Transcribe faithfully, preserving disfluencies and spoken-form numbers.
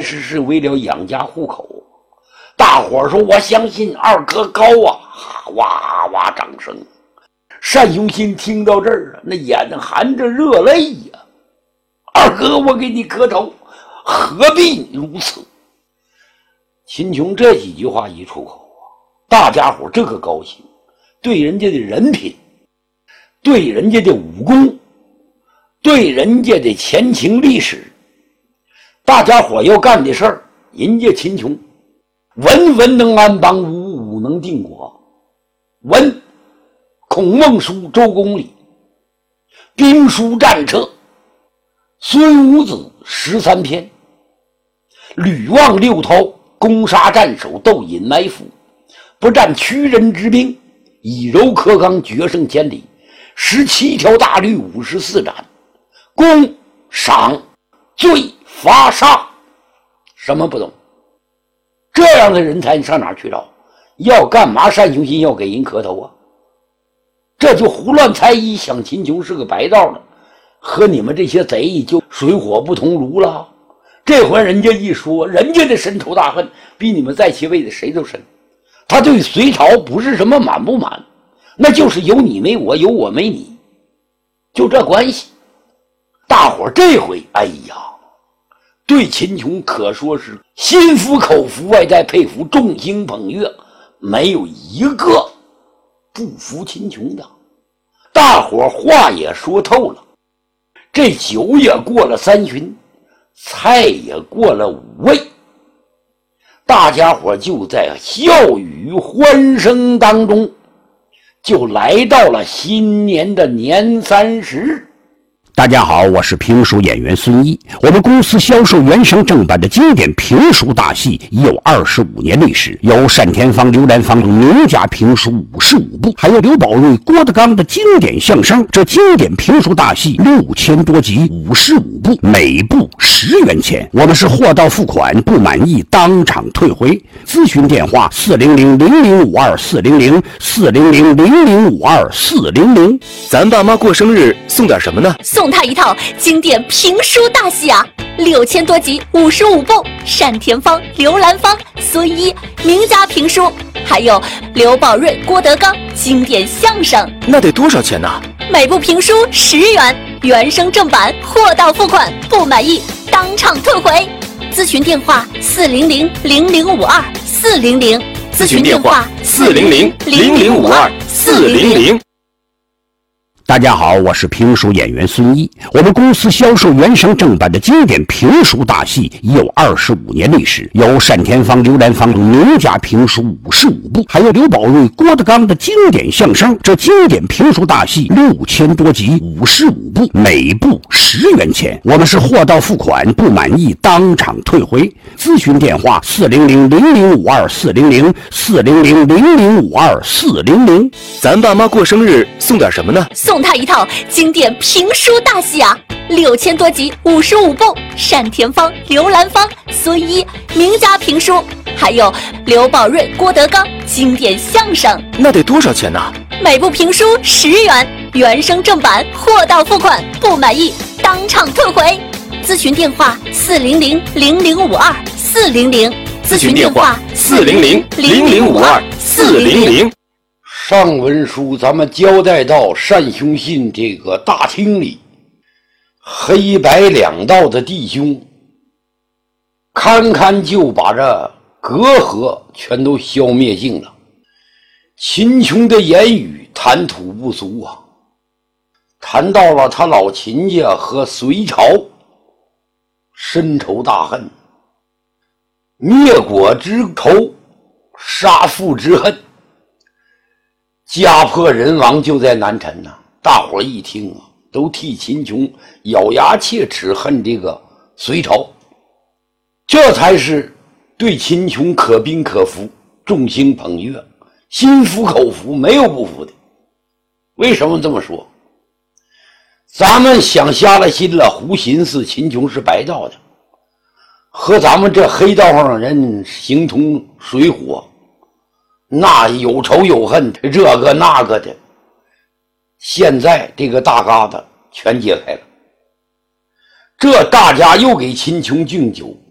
实是为了养家糊口。大伙儿说我相信二哥高啊，哇哇掌声。单雄信听到这儿啊，那眼睛含着热泪呀、啊、二哥我给你磕头，何必如此。秦琼这几句话一出口啊，大家伙这个高兴，对人家的人品，对人家的武功，对人家的前情历史，大家伙要干的事儿，人家秦琼文文能安邦，武武能定国。文孔孟书周公礼，兵书战策孙武子十三篇，吕望六韬攻杀战守，斗隐埋伏，不战屈人之兵，以柔克刚，决胜千里。十七条大律，五十四斩，攻赏罪罚杀，什么不懂？这样的人才你上哪儿去找？要干嘛？单雄信要给人磕头啊？这就胡乱猜疑，想秦琼是个白道呢，和你们这些贼就水火不同炉了。这回人家一说，人家的深仇大恨比你们在其位的谁都深。他对隋朝不是什么满不满，那就是有你没我，有我没你，就这关系。大伙这回哎呀，对秦琼可说是心服口服，外带佩服，众星捧月，没有一个不服秦琼的。大伙话也说透了，这酒也过了三巡，菜也过了五味，大家伙就在笑语欢声当中，就来到了新年的年三十。 大家好，我是评书演员孙一。我们公司销售原声正版的经典评书大戏已有二十五年历史，有单田芳、刘兰芳等名家评书五十五部，还有刘宝瑞、郭德纲的经典相声。这经典评书大戏六千多集，五十五部，每部十元钱。我们是货到付款，不满意当场退回。咨询电话：四零零零零五二四零零四零零零零五二四零零。 咱爸妈过生日送点什么呢？ 送他一套经典评书大戏啊，六千多集，五十五部，单田芳、刘兰芳、孙一名家评书，还有刘宝瑞、郭德纲经典相声。 那得多少钱呢？ 每部评书十元，原声正版，货到付款，不满意当场退回。咨询电话：四零零零零五二四零零。 咨询电话：四零零零零五二四零零。 大家好，我是评书演员孙一。我们公司销售原声正版的经典评书大戏已有二十五年历史，有单田芳、刘兰芳等名家评书五十五部，还有刘宝瑞、郭德纲的经典相声。这经典评书大戏六千多集，五十五部，每部十元钱。我们是货到付款，不满意当场退回。咨询电话：四零零零零五二四零零四零零零零五二四零零。 咱爸妈过生日送点什么呢？ 送他一套经典评书大戏啊，六千多集，五十五部，单田芳、刘兰芳、孙一名家评书，还有刘宝瑞、郭德纲经典相声。 那得多少钱呢？ 每部评书十元，原声正版，货到付款，不满意当场退回。咨询电话：四零零零零五二四零零。 咨询电话：四零零零零五二四零零。 上文书咱们交代到单雄信这个大厅里，黑白两道的弟兄堪堪就把这隔阂全都消灭尽了。秦琼的言语谈吐不俗啊，谈到了他老秦家和隋朝深仇大恨，灭国之仇，杀父之恨，家破人亡就在南陈呐、啊！大伙一听啊，都替秦琼咬牙切齿恨这个隋朝，这才是对秦琼可宾可服，众星捧月，心服口服，没有不服的。为什么这么说？咱们想瞎了心了，胡寻思秦琼是白道的，和咱们这黑道上的人形同水火，那有仇有恨，这个那个的。现在这个大疙瘩全揭开了，这大家又给秦琼敬酒，